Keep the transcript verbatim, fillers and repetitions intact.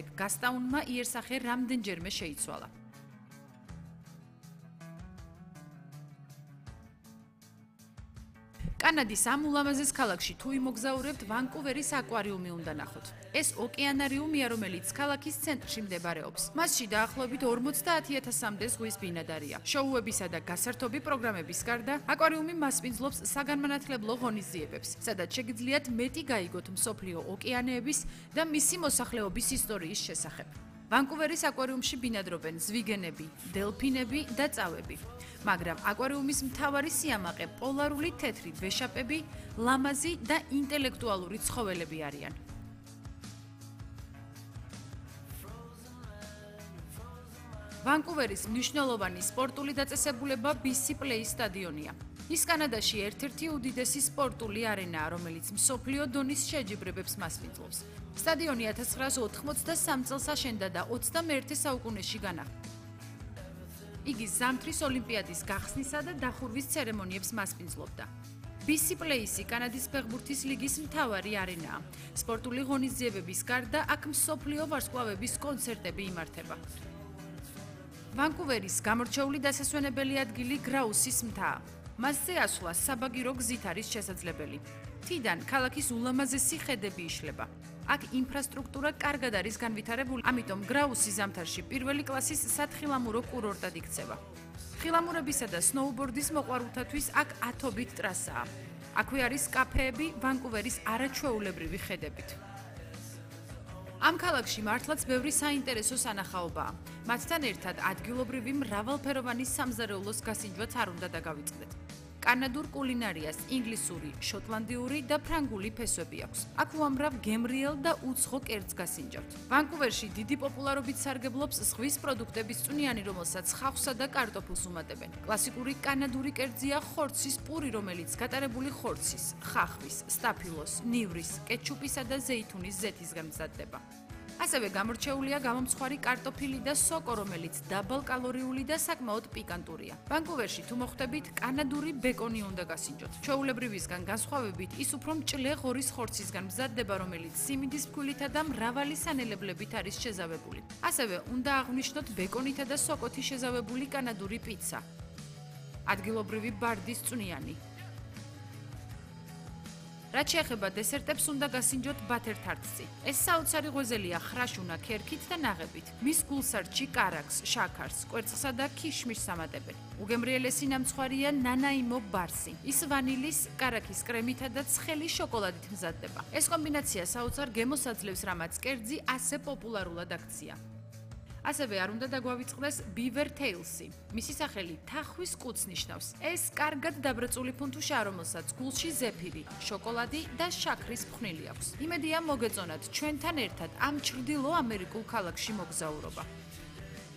შემდეგ გასტაუნმა იერსახე რამდენჯერმე შეიცვალა. კანადის ამ ულამაზეს ქალაქში თუ იმოგზაურებთ, ვანკუვერის აკვარიუმი უნდა ნახოთ. ეს ოკეანარიუმია, რომელიც ქალაქის ცენტრში მდებარეობს. მასში დაახლოებით ორმოცდაათი ათასამდე ზღვის ბინადარია. შოუებისა და გასართობი პროგრამების გარდა, აკვარიუმი მასპინძლობს საგანმანათლებლო ღონისძიებებს, სადაც შეგიძლიათ მეტი გაიგოთ მსოფლიო ოკეანეების და მისი მოსახლეობის ისტორიის შესახებ. ვანკუვერის აკვარიუმში ბინადრობენ ზვიგენები, დელფინები და წავები. მაგრამ აკვარიუმის მთავარი სიამაყე პოლარული თეთრი ვეშაპები, ლამაზი და ინტელექტუალური ცხოველები არიან. ვანკუვერის მნიშვნელოვანი სპორტული დაწესებულება ბი სი Place სტადიონია. ის კანადაში ერთ-ერთი უდიდესი სპორტული არენაა, რომელიც მსოფლიო დონის შეჯიბრებებს მასპინძლობს. სტადიონი ათას ცხრაას ოთხმოცდასამ წელს აშენდა და ოცდამეერთე საუკუნეში განახლდა. იგი ზამთრის ოლიმპიადის გახსნისა და დახურვის ცერემონიებს მასპინძლობდა. ბი სი Place კანადის ფეხბურთის ლიგის მთავარი არენაა. სპორტული ღონისძიებების გარდა აქ მსოფლიო ვარსკვლავების კონცერტები იმართება. ვანკუვერის გამორჩეული დასასვენებელი ადგილი გრაუსის მთაა. მასზე ასვლა საბაგირო გზით არის შესაძლებელი. მთიდან ქალაქის ულამაზესი ხედები იშლება. აქ ინფრასტრუქტურა კარგად არის განვითარებული, ამიტომ გრაუსი ზამთარში პირველი კლასის სათხილამურო კურორტად იქცევა. თხილამურებისა და სნოუბორდის მოყვარულთათვის აქ ათობით ტრასაა. აქვე არის კაფეები ვანკუვერის არაჩვეულებრივი ხედებით. ამ ქალაქში მართლაც ბევრი საინტერესო სანახაობაა. მათთან ერთად ადგილობრივი მრავალფეროვანი სამზარეულოს გასინჯვაც არ უნდა დაგავიწყდეთ. კანადურ კულინარიას ინგლისური, შოტლანდიური და ფრანგული ფესვები აქვს. აქ უამრავ გემრიელ და უცხო კერძს გასინჯავთ. ვანკუვერში დიდი პოპულარობით სარგებლობს ზღვის პროდუქტების წვნიანი, რომელსაც ხავსსა და კარტოფილს უმატებენ. კლასიკური კანადური კერძია ხორცის პური, რომელიც გატარებული ხორცის, ხახვის, სტაფილოს, ნივრის, კეჩუპისა და ზეითუნის ზეთისგან მზადდება. ასევე გამორჩეულია გამომცხვარი კარტოფილი და სოკო, რომელიც დაბალკალორიული და საკმაოდ პიკანტურია. ვანკუვერში თუ მოხვდებით, კანადური ბეკონი უნდა გასინჯოთ. ჩვეულებრივისგან განსხვავებით, ის უფრო მჭლე ღორის ხორცისგან მზადდება, რომელიც სიმინდის ფქვილითა და მრავალი სანელებლებით არის შეზავებული. ასევე უნდა აღვნიშნოთ ბეკონითა და სოკოთი შეზავებული კანადური პიცა. ადგილობრივი ბარდის წვნიანი. რაც შეეხება დესერტებს, უნდა გასინჯოთ ბათერ თარტსი. ეს საოცარი ღვეზელია ხრაშუნა ქერქით და ნაღებით. მის გულსარჩი კარაქს, შაქარს, კვერცხსა და ქიშმიშს ამატებენ. უგემრიელესი ნამცხვარია ნანაიმო ბარსი. ის ვანილის, კარაქის კრემითა და ცხელი შოკოლადით მზადდება. ეს კომბინაცია საოცარ გემოს აძლევს, რამაც კერძი ასე პოპულარულად აქცია. ასევე არ უნდა დაგვავიწყდეს ბივერ თეილსი. მისი სახელი თახვის კუც ნიშნავს. ეს კარგად დაბრაწული ფუნთუშაა, რომელსაც გულში ზეფირი, შოკოლადი და შაქრის ფხვნილი აქვს. იმედია მოგეწონათ ჩვენთან ერთად ამ ჩრდილო ამერიკულ ქალაქში მოგზაურობა.